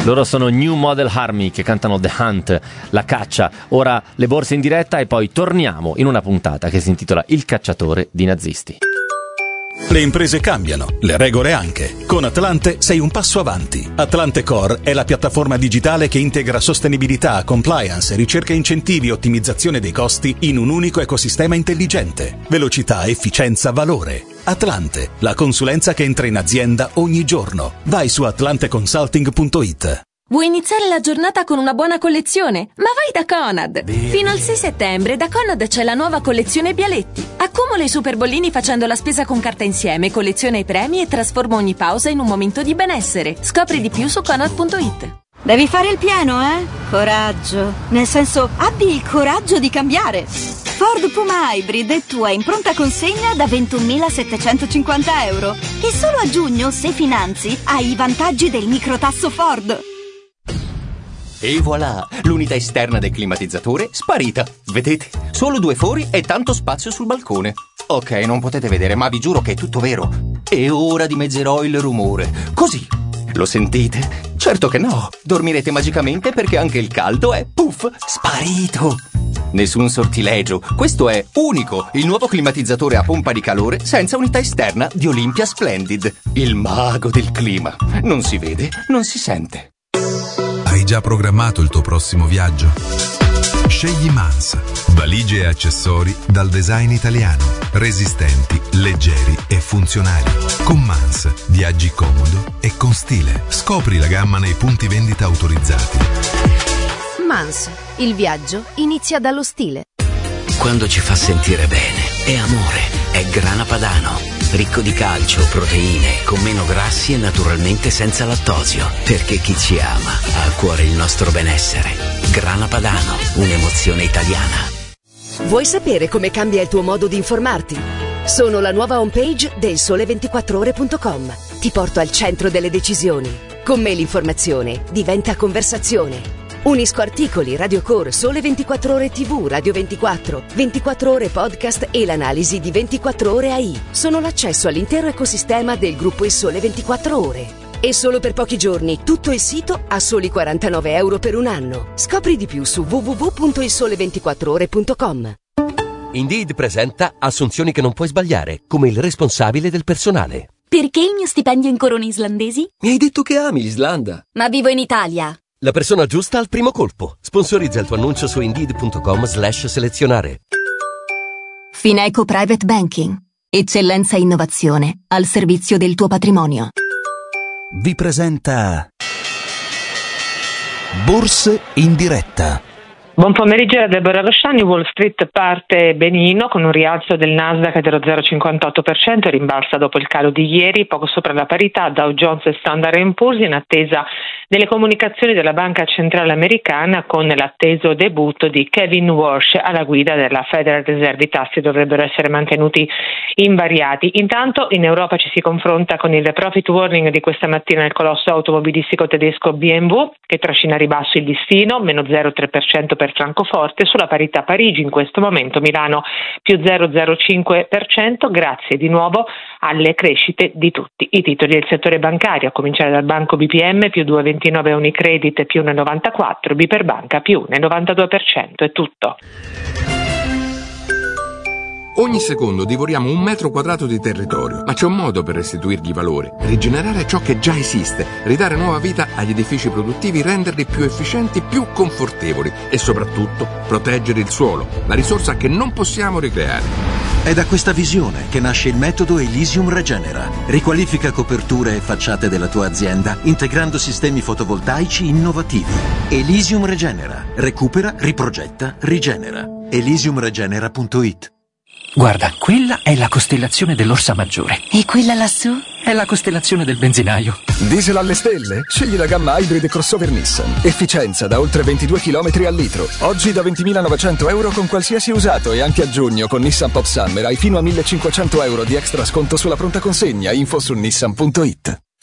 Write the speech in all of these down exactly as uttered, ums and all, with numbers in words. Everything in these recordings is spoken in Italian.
Loro sono New Model Army, che cantano The Hunt, la caccia. Ora le borse in diretta e poi torniamo in una puntata che si intitola Il cacciatore di nazisti. Le imprese cambiano, le regole anche. Con Atlante sei un passo avanti. Atlante Core è la piattaforma digitale che integra sostenibilità, compliance, ricerca incentivi e ottimizzazione dei costi in un unico ecosistema intelligente. Velocità, efficienza, valore. Atlante, la consulenza che entra in azienda ogni giorno. Vai su atlante consulting punto it. Vuoi iniziare la giornata con una buona collezione? Ma vai da Conad! Fino al sei settembre da Conad c'è la nuova collezione Bialetti. Accumula i super bollini facendo la spesa con carta insieme, colleziona i premi e trasforma ogni pausa in un momento di benessere. Scopri di più su conad punto it. Devi fare il pieno, eh? Coraggio. Nel senso, abbi il coraggio di cambiare. Ford Puma Hybrid è tua in pronta consegna da ventunomilasettecentocinquanta euro. E solo a giugno, se finanzi, hai i vantaggi del microtasso Ford. E voilà, l'unità esterna del climatizzatore sparita. Vedete? Solo due fori e tanto spazio sul balcone. Ok, non potete vedere, ma vi giuro che è tutto vero. E ora dimezzerò il rumore. Così. Lo sentite? Certo che no. Dormirete magicamente perché anche il caldo è, puff, sparito. Nessun sortilegio. Questo è unico, il nuovo climatizzatore a pompa di calore senza unità esterna di Olympia Splendid. Il mago del clima. Non si vede, non si sente. Hai già programmato il tuo prossimo viaggio? Scegli Mans, valigie e accessori dal design italiano, resistenti, leggeri e funzionali. Con Mans viaggi comodo e con stile. Scopri la gamma nei punti vendita autorizzati. Mans, il viaggio inizia dallo stile. Quando ci fa sentire bene, è amore, è grana padano. Ricco di calcio, proteine, con meno grassi e naturalmente senza lattosio. Perché chi ci ama ha a cuore il nostro benessere. Grana Padano, un'emozione italiana. Vuoi sapere come cambia il tuo modo di informarti? Sono la nuova homepage del sole ventiquattro ore punto com. Ti porto al centro delle decisioni. Con me l'informazione diventa conversazione. Unisco articoli, radiocore, Sole ventiquattro Ore tivù, Radio ventiquattro, ventiquattro Ore podcast e l'analisi di ventiquattro Ore A I. Sono l'accesso all'intero ecosistema del gruppo Il Sole ventiquattro Ore. E solo per pochi giorni tutto il sito a soli quarantanove euro per un anno. Scopri di più su w w w punto il sole ventiquattro ore punto com. Indeed presenta assunzioni che non puoi sbagliare, come il responsabile del personale. Perché il mio stipendio in corone islandesi? Mi hai detto che ami l'Islanda. Ma vivo in Italia. La persona giusta al primo colpo. Sponsorizza il tuo annuncio su indeed punto com slash selezionare. Fineco Private Banking. Eccellenza e innovazione al servizio del tuo patrimonio. Vi presenta Borse in diretta. Buon pomeriggio da Deborah Rosciani. Wall Street parte benino con un rialzo del Nasdaq dello zero virgola cinquantotto per cento, rimbalza dopo il calo di ieri, poco sopra la parità Dow Jones e Standard and Poor's in attesa delle comunicazioni della Banca Centrale Americana con l'atteso debutto di Kevin Warsh alla guida della Federal Reserve. I tassi dovrebbero essere mantenuti invariati. Intanto in Europa ci si confronta con il profit warning di questa mattina il colosso automobilistico tedesco B M W che trascina a ribasso il listino, meno zero virgola tre per cento per Francoforte, sulla parità Parigi in questo momento Milano più zero virgola zero cinque per cento, grazie di nuovo alle crescite di tutti i titoli del settore bancario, a cominciare dal Banco B P M più due virgola ventinove Unicredit più uno virgola novantaquattro, B per Banca più uno virgola novantadue per cento. È tutto. Ogni secondo divoriamo un metro quadrato di territorio, ma c'è un modo per restituirgli valore, rigenerare ciò che già esiste, ridare nuova vita agli edifici produttivi, renderli più efficienti, più confortevoli e soprattutto proteggere il suolo, la risorsa che non possiamo ricreare. È da questa visione che nasce il metodo Elysium Regenera. Riqualifica coperture e facciate della tua azienda integrando sistemi fotovoltaici innovativi. Elysium Regenera. Recupera, riprogetta, rigenera. elysium regenera punto it. Guarda, quella è la costellazione dell'Orsa Maggiore. E quella lassù? È la costellazione del benzinaio. Diesel alle stelle? Scegli la gamma Hybrid crossover Nissan. Efficienza da oltre ventidue chilometri al litro. Oggi da ventimilanovecento euro con qualsiasi usato e anche a giugno con Nissan Pop Summer hai fino a millecinquecento euro di extra sconto sulla pronta consegna. Info su nissan punto it.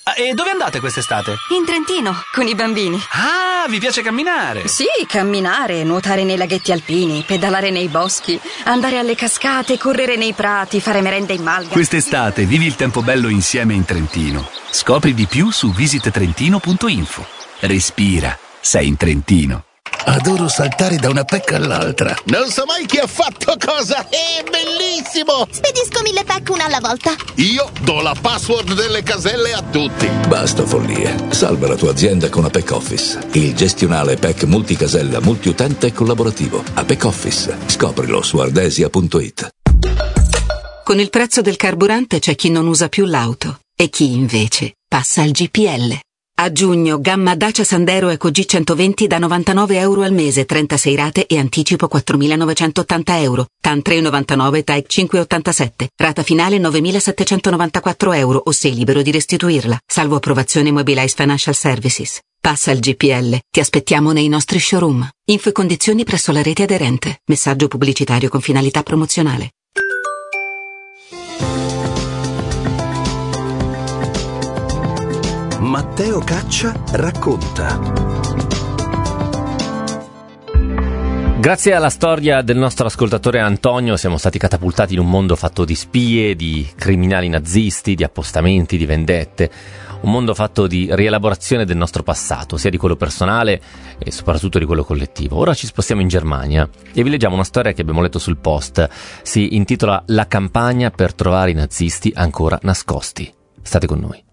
Ah, e dove andate quest'estate? In Trentino, con i bambini. Ah, vi piace camminare? Sì, camminare, nuotare nei laghetti alpini, pedalare nei boschi, andare alle cascate, correre nei prati, fare merenda in malga. Quest'estate vivi il tempo bello insieme in Trentino. Scopri di più su visit trentino punto info. Respira, sei in Trentino. Adoro saltare da una pecca all'altra. Non so mai chi ha fatto cosa. È bellissimo. Spedisco mille pack una alla volta. Io do la password delle caselle a tutti. Basta follie. Salva la tua azienda con Apex Office. Il gestionale P E C multicasella, multiutente e collaborativo. Apex Office. Scoprilo su ardesia punto it. Con il prezzo del carburante c'è chi non usa più l'auto e chi invece passa al G P L. A giugno, gamma Dacia Sandero Eco G centoventi da novantanove euro al mese, trentasei rate e anticipo quattromilanovecentottanta euro. T A N tre virgola novantanove, T A E cinque virgola ottantasette. Rata finale novemilasettecentonovantaquattro euro o sei libero di restituirla, salvo approvazione Mobilize Financial Services. Passa al G P L. Ti aspettiamo nei nostri showroom. Info e condizioni presso la rete aderente. Messaggio pubblicitario con finalità promozionale. Matteo Caccia racconta. Grazie alla storia del nostro ascoltatore Antonio siamo stati catapultati in un mondo fatto di spie, di criminali nazisti, di appostamenti, di vendette. Un mondo fatto di rielaborazione del nostro passato, sia di quello personale e soprattutto di quello collettivo. Ora ci spostiamo in Germania e vi leggiamo una storia che abbiamo letto sul Post. Si intitola La campagna per trovare i nazisti ancora nascosti. State con noi.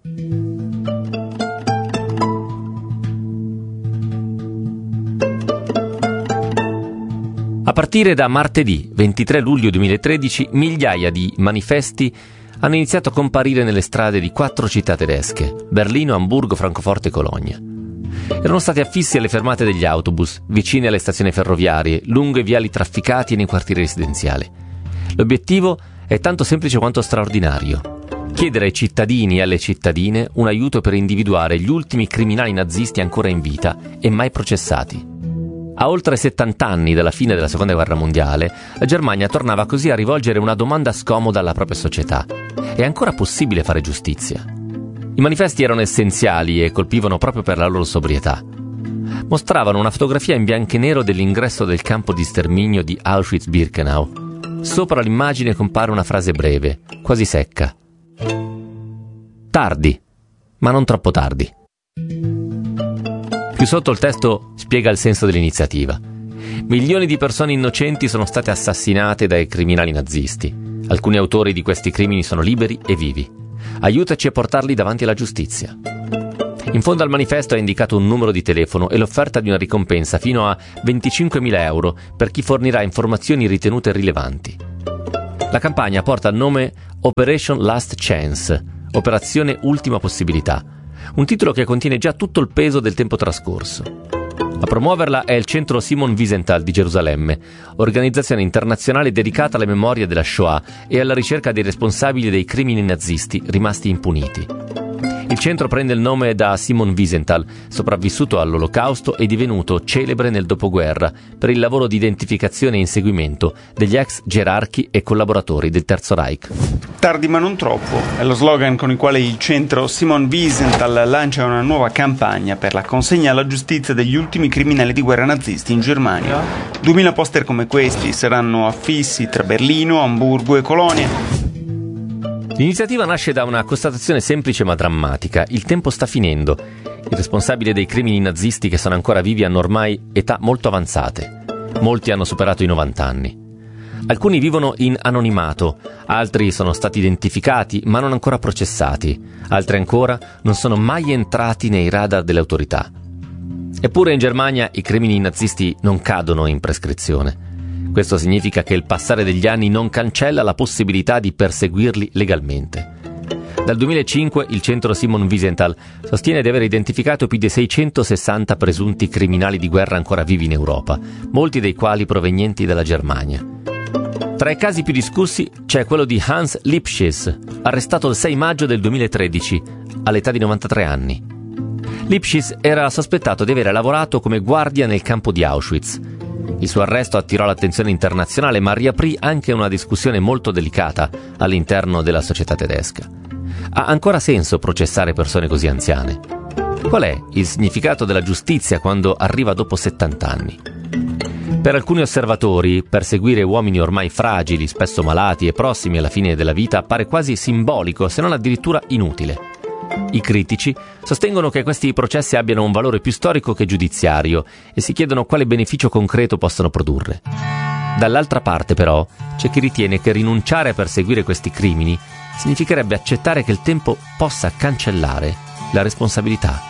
A partire da martedì ventitré luglio duemilatredici migliaia di manifesti hanno iniziato a comparire nelle strade di quattro città tedesche: Berlino, Amburgo, Francoforte e Cologna. Erano stati affissi alle fermate degli autobus, vicini alle stazioni ferroviarie, lungo i viali trafficati e nei quartieri residenziali. L'obiettivo è tanto semplice quanto straordinario: chiedere ai cittadini e alle cittadine un aiuto per individuare gli ultimi criminali nazisti ancora in vita e mai processati. A oltre settanta anni dalla fine della Seconda Guerra Mondiale, la Germania tornava così a rivolgere una domanda scomoda alla propria società: è ancora possibile fare giustizia? I manifesti erano essenziali e colpivano proprio per la loro sobrietà. Mostravano una fotografia in bianco e nero dell'ingresso del campo di sterminio di Auschwitz-Birkenau. Sopra l'immagine compare una frase breve, quasi secca: tardi, ma non troppo tardi. Più sotto il testo spiega il senso dell'iniziativa. Milioni di persone innocenti sono state assassinate dai criminali nazisti. Alcuni autori di questi crimini sono liberi e vivi. Aiutaci a portarli davanti alla giustizia. In fondo al manifesto è indicato un numero di telefono e l'offerta di una ricompensa fino a venticinquemila euro per chi fornirà informazioni ritenute rilevanti. La campagna porta il nome Operation Last Chance, Operazione Ultima Possibilità, un titolo che contiene già tutto il peso del tempo trascorso. A promuoverla è il centro Simon Wiesenthal di Gerusalemme, organizzazione internazionale dedicata alla memoria della Shoah e alla ricerca dei responsabili dei crimini nazisti rimasti impuniti. Il centro prende il nome da Simon Wiesenthal, sopravvissuto all'Olocausto e divenuto celebre nel dopoguerra per il lavoro di identificazione e inseguimento degli ex gerarchi e collaboratori del Terzo Reich. Tardi ma non troppo è lo slogan con il quale il centro Simon Wiesenthal lancia una nuova campagna per la consegna alla giustizia degli ultimi criminali di guerra nazisti in Germania. Duemila poster come questi saranno affissi tra Berlino, Amburgo e Colonia. L'iniziativa nasce da una constatazione semplice ma drammatica: il tempo sta finendo. I responsabili dei crimini nazisti che sono ancora vivi hanno ormai età molto avanzate. Molti hanno superato i novanta anni. Alcuni vivono in anonimato, altri sono stati identificati ma non ancora processati, altri ancora non sono mai entrati nei radar delle autorità. Eppure in Germania i crimini nazisti non cadono in prescrizione. Questo significa che il passare degli anni non cancella la possibilità di perseguirli legalmente. Dal duemilacinque il centro Simon Wiesenthal sostiene di aver identificato più di seicentosessanta presunti criminali di guerra ancora vivi in Europa, molti dei quali provenienti dalla Germania. Tra i casi più discussi c'è quello di Hans Lipschitz, arrestato il sei maggio del duemilatredici, all'età di novantatré anni. Lipschitz era sospettato di aver lavorato come guardia nel campo di Auschwitz. Il suo arresto attirò l'attenzione internazionale, ma riaprì anche una discussione molto delicata all'interno della società tedesca. Ha ancora senso processare persone così anziane? Qual è il significato della giustizia quando arriva dopo settanta anni? Per alcuni osservatori, perseguire uomini ormai fragili, spesso malati e prossimi alla fine della vita appare quasi simbolico, se non addirittura inutile. I critici sostengono che questi processi abbiano un valore più storico che giudiziario e si chiedono quale beneficio concreto possano produrre. Dall'altra parte, però, c'è chi ritiene che rinunciare a perseguire questi crimini significherebbe accettare che il tempo possa cancellare la responsabilità